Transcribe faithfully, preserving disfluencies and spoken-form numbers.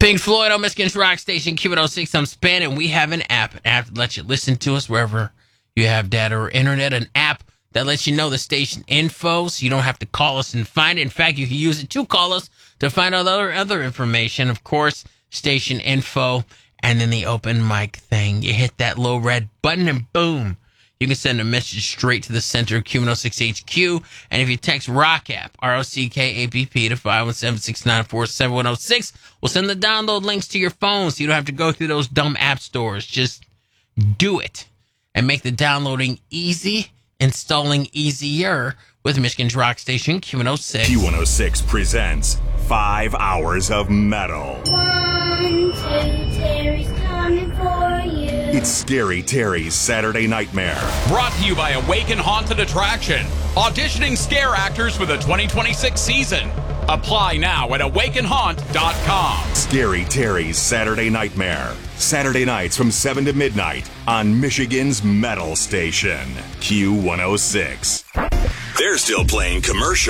Pink Floyd on Michigan's Rock Station, Q one oh six. I'm Span, and we have an app. An app that lets you listen to us wherever you have data or internet. An app that lets you know the station info so you don't have to call us and find it. In fact, you can use it to call us to find out other, other information. Of course, station info, and then the open mic thing. You hit that little red button, and boom. You can send a message straight to the center of Q one oh six H Q. And if you text ROCK app, R O C K A P P, to five one seven, six nine four, seven one oh six, we'll send the download links to your phone so you don't have to go through those dumb app stores. Just do it and make the downloading easy, installing easier with Michigan's Rock Station, Q one oh six. Q one oh six presents Five Hours of Metal. One, two, Terry's coming for you. It's Scary Terry's Saturday Nightmare. Brought to you by Awaken Haunted Attraction. Auditioning scare actors for the twenty twenty-six season. Apply now at awaken haunt dot com. Scary Terry's Saturday Nightmare. Saturday nights from seven to midnight on Michigan's Metal Station, Q one oh six. They're still playing commercial.